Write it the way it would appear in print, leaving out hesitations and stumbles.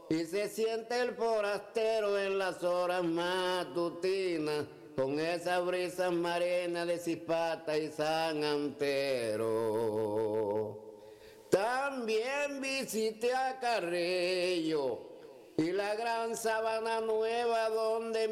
y se siente el forastero en las horas matutinas con esa brisa marina de Zipata y San Antero. También visité a Carrillo y la gran Sabana Nueva donde